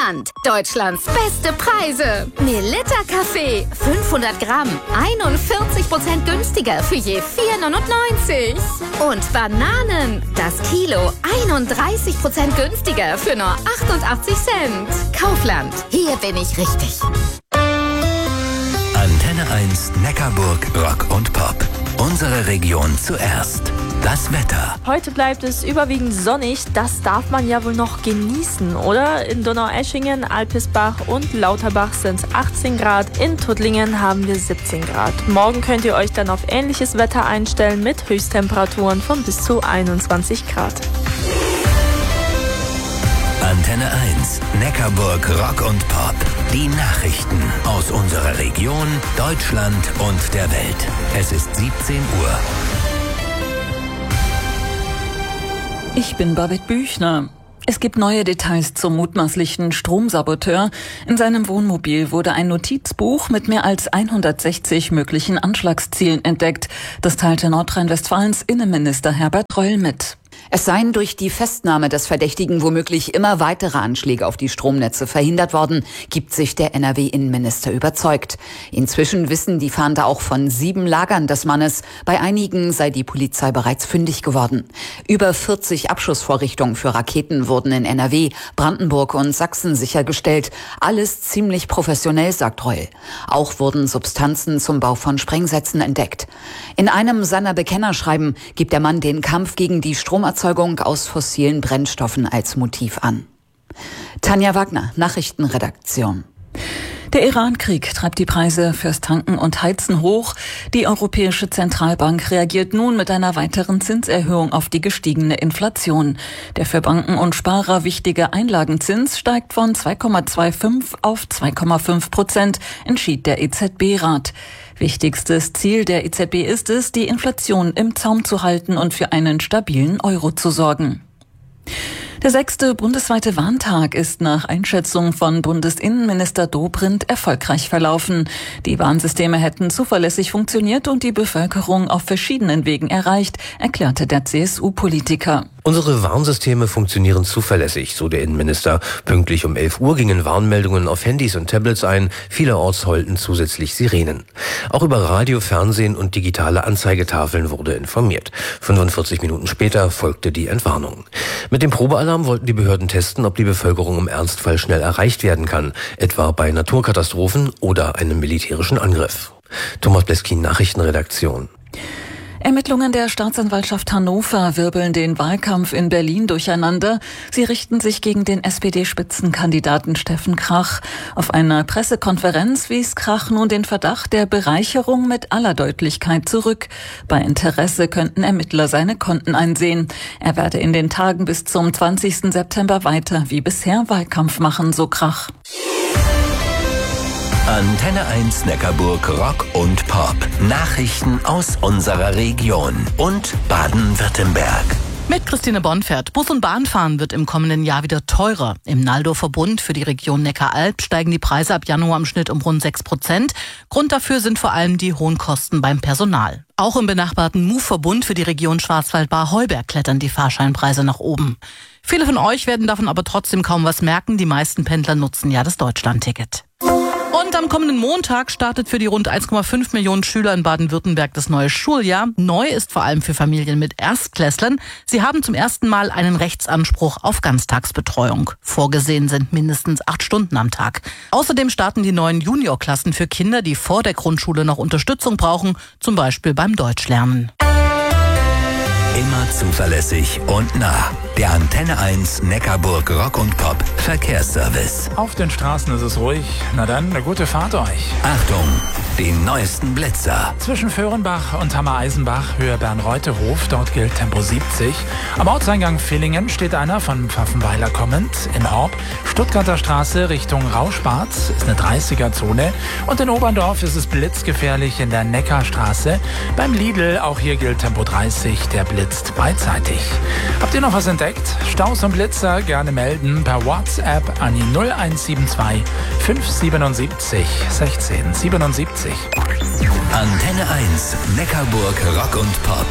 Kaufland. Deutschlands beste Preise. Melitta Kaffee, 500 Gramm, 41% günstiger für je 4,99. Und Bananen, das Kilo, 31% günstiger für nur 88 Cent. Kaufland, hier bin ich richtig. Antenne 1 Neckarburg Rock und Pop. Unsere Region zuerst. Das Wetter. Heute bleibt es überwiegend sonnig. Das darf man ja wohl noch genießen, oder? In Donaueschingen, Alpisbach und Lauterbach sind es 18 Grad. In Tuttlingen haben wir 17 Grad. Morgen könnt ihr euch dann auf ähnliches Wetter einstellen mit Höchsttemperaturen von bis zu 21 Grad. Antenne 1 Neckarburg Rock und Pop. Die Nachrichten aus unserer Region, Deutschland und der Welt. Es ist 17 Uhr. Ich bin Babette Büchner. Es gibt neue Details zum mutmaßlichen Stromsaboteur. In seinem Wohnmobil wurde ein Notizbuch mit mehr als 160 möglichen Anschlagszielen entdeckt. Das teilte Nordrhein-Westfalens Innenminister Herbert Reul mit. Es seien durch die Festnahme des Verdächtigen womöglich immer weitere Anschläge auf die Stromnetze verhindert worden, gibt sich der NRW-Innenminister überzeugt. Inzwischen wissen die Fahnder auch von 7 Lagern des Mannes. Bei einigen sei die Polizei bereits fündig geworden. Über 40 Abschussvorrichtungen für Raketen wurden in NRW, Brandenburg und Sachsen sichergestellt. Alles ziemlich professionell, sagt Reul. Auch wurden Substanzen zum Bau von Sprengsätzen entdeckt. In einem seiner Bekennerschreiben gibt der Mann den Kampf gegen die Stromerzeugung aus fossilen Brennstoffen als Motiv an. Tanja Wagner, Nachrichtenredaktion. Der Iran-Krieg treibt die Preise fürs Tanken und Heizen hoch. Die Europäische Zentralbank reagiert nun mit einer weiteren Zinserhöhung auf die gestiegene Inflation. Der für Banken und Sparer wichtige Einlagenzins steigt von 2,25 auf 2,5%, entschied der EZB-Rat. Wichtigstes Ziel der EZB ist es, die Inflation im Zaum zu halten und für einen stabilen Euro zu sorgen. Der 6. bundesweite Warntag ist nach Einschätzung von Bundesinnenminister Dobrindt erfolgreich verlaufen. Die Warnsysteme hätten zuverlässig funktioniert und die Bevölkerung auf verschiedenen Wegen erreicht, erklärte der CSU-Politiker. Unsere Warnsysteme funktionieren zuverlässig, so der Innenminister. Pünktlich um 11 Uhr gingen Warnmeldungen auf Handys und Tablets ein. Vielerorts heulten zusätzlich Sirenen. Auch über Radio, Fernsehen und digitale Anzeigetafeln wurde informiert. 45 Minuten später folgte die Entwarnung. Mit dem Probealarm wollten die Behörden testen, ob die Bevölkerung im Ernstfall schnell erreicht werden kann, etwa bei Naturkatastrophen oder einem militärischen Angriff. Thomas Bleskin, Nachrichtenredaktion. Ermittlungen der Staatsanwaltschaft Hannover wirbeln den Wahlkampf in Berlin durcheinander. Sie richten sich gegen den SPD-Spitzenkandidaten Steffen Krach. Auf einer Pressekonferenz wies Krach nun den Verdacht der Bereicherung mit aller Deutlichkeit zurück. Bei Interesse könnten Ermittler seine Konten einsehen. Er werde in den Tagen bis zum 20. September weiter wie bisher Wahlkampf machen, so Krach. Antenne 1 Neckarburg Rock und Pop. Nachrichten aus unserer Region und Baden-Württemberg. Mit Christine Bonfert. Bus- und Bahnfahren wird im kommenden Jahr wieder teurer. Im Naldo-Verbund für die Region Neckaralb steigen die Preise ab Januar im Schnitt um rund 6%. Grund dafür sind vor allem die hohen Kosten beim Personal. Auch im benachbarten MUV-Verbund für die Region Schwarzwald-Baar-Heuberg klettern die Fahrscheinpreise nach oben. Viele von euch werden davon aber trotzdem kaum was merken. Die meisten Pendler nutzen ja das Deutschland-Ticket. Und am kommenden Montag startet für die rund 1,5 Millionen Schüler in Baden-Württemberg das neue Schuljahr. Neu ist vor allem für Familien mit Erstklässlern. Sie haben zum ersten Mal einen Rechtsanspruch auf Ganztagsbetreuung. Vorgesehen sind mindestens 8 Stunden am Tag. Außerdem starten die neuen Juniorklassen für Kinder, die vor der Grundschule noch Unterstützung brauchen, zum Beispiel beim Deutschlernen. Immer zuverlässig und nah. Der Antenne 1 Neckarburg Rock und Pop Verkehrsservice. Auf den Straßen ist es ruhig. Na dann, eine gute Fahrt euch. Achtung, die neuesten Blitzer. Zwischen Föhrenbach und Hammer-Eisenbach, Höhe Bernreuther-Hof, dort gilt Tempo 70. Am Ortseingang Villingen steht einer von Pfaffenweiler kommend. In Horb, Stuttgarter Straße Richtung Rauschbad ist eine 30er-Zone. Und in Oberndorf ist es blitzgefährlich in der Neckarstraße. Beim Lidl, auch hier gilt Tempo 30, der blitzt beidseitig. Habt ihr noch was entdeckt? Staus und Blitzer gerne melden per WhatsApp an die 0172 577 16 77. Antenne 1 Neckarburg Rock und Pop.